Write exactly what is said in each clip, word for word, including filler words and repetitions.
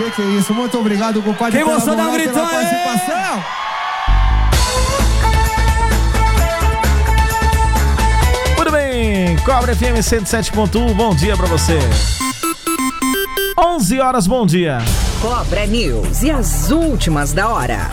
Ei, que isso, muito obrigado, compadre. Quem gostou, dá um gritão aí. Participação. Muito bem, Cobra F M cento e sete ponto um, bom dia pra você. onze horas, bom dia. Cobra News e as últimas da hora.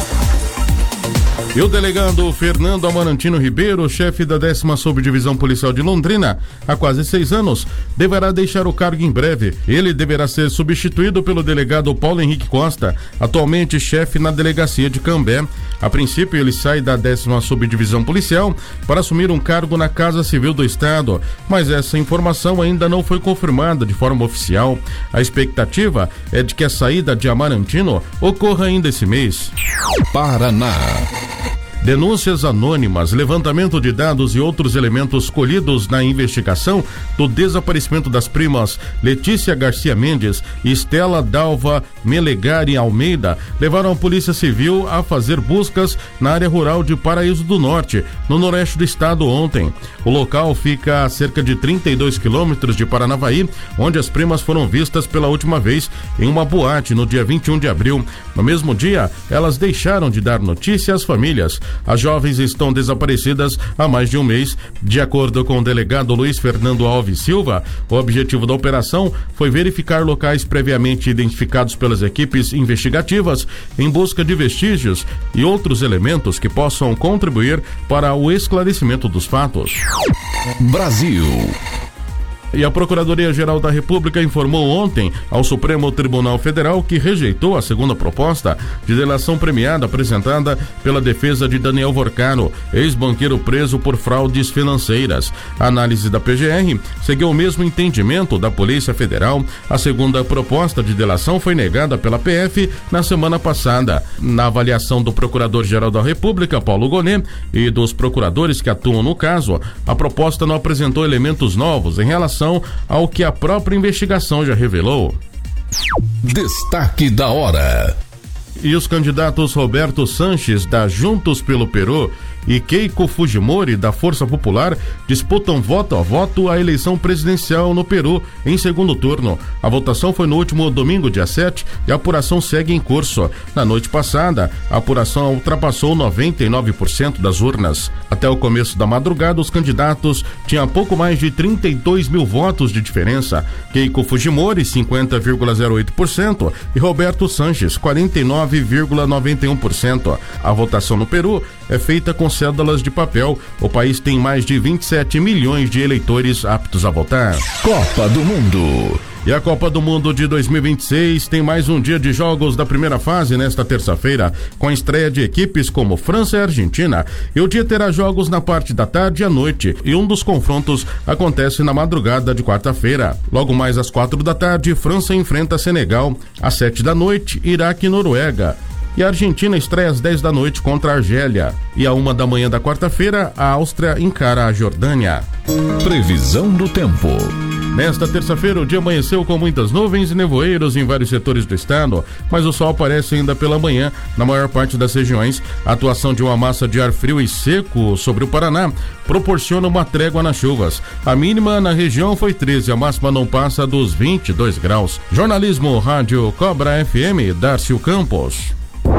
E o delegado Fernando Amarantino Ribeiro, chefe da décima Subdivisão Policial de Londrina, há quase seis anos, deverá deixar o cargo em breve. Ele deverá ser substituído pelo delegado Paulo Henrique Costa, atualmente chefe na delegacia de Cambé. A princípio, ele sai da décima Subdivisão Policial para assumir um cargo na Casa Civil do Estado, mas essa informação ainda não foi confirmada de forma oficial. A expectativa é de que a saída de Amarantino ocorra ainda esse mês. Paraná. Denúncias anônimas, levantamento de dados e outros elementos colhidos na investigação do desaparecimento das primas Letícia Garcia Mendes e Estela Dalva Melegari Almeida levaram a Polícia Civil a fazer buscas na área rural de Paraíso do Norte, no noroeste do estado ontem. O local fica a cerca de trinta e dois quilômetros de Paranavaí, onde as primas foram vistas pela última vez em uma boate no dia vinte e um de abril. No mesmo dia, elas deixaram de dar notícia às famílias. As jovens estão desaparecidas há mais de um mês. De acordo com o delegado Luiz Fernando Alves Silva, o objetivo da operação foi verificar locais previamente identificados pelas equipes investigativas em busca de vestígios e outros elementos que possam contribuir para o esclarecimento dos fatos. Brasil. E a Procuradoria-Geral da República informou ontem ao Supremo Tribunal Federal que rejeitou a segunda proposta de delação premiada apresentada pela defesa de Daniel Vorcano, ex-banqueiro preso por fraudes financeiras. A análise da P G R seguiu o mesmo entendimento da Polícia Federal. A segunda proposta de delação foi negada pela P F na semana passada. Na avaliação do Procurador-Geral da República, Paulo Gonet, e dos procuradores que atuam no caso, a proposta não apresentou elementos novos em relação ao que a própria investigação já revelou. Destaque da hora. E os candidatos Roberto Sanches, da Juntos pelo Peru, e Keiko Fujimori, da Força Popular, disputam voto a voto a eleição presidencial no Peru em segundo turno. A votação foi no último domingo, dia sete, e a apuração segue em curso. Na noite passada, a apuração ultrapassou noventa e nove por cento das urnas. Até o começo da madrugada, os candidatos tinham pouco mais de trinta e dois mil votos de diferença. Keiko Fujimori, cinquenta vírgula zero oito por cento, e Roberto Sanches, quarenta e nove vírgula noventa e um por cento. A votação no Peru é feita com cédulas de papel. O país tem mais de vinte e sete milhões de eleitores aptos a votar. Copa do Mundo. E a Copa do Mundo de dois mil e vinte e seis tem mais um dia de jogos da primeira fase nesta terça-feira, com a estreia de equipes como França e Argentina. E o dia terá jogos na parte da tarde e à noite, e um dos confrontos acontece na madrugada de quarta-feira. Logo mais às quatro da tarde, França enfrenta Senegal. Às sete da noite, Iraque e Noruega. E a Argentina estreia às dez da noite contra a Argélia. E à uma da manhã da quarta-feira, a Áustria encara a Jordânia. Previsão do tempo. Nesta terça-feira, o dia amanheceu com muitas nuvens e nevoeiros em vários setores do estado, mas o sol aparece ainda pela manhã na maior parte das regiões. A atuação de uma massa de ar frio e seco sobre o Paraná proporciona uma trégua nas chuvas. A mínima na região foi treze, a máxima não passa dos vinte e dois graus. Jornalismo Rádio Cobra F M, Darcio Campos.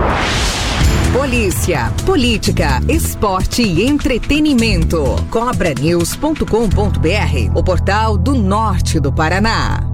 Polícia, política, esporte e entretenimento. cobra news ponto com ponto br, o portal do norte do Paraná.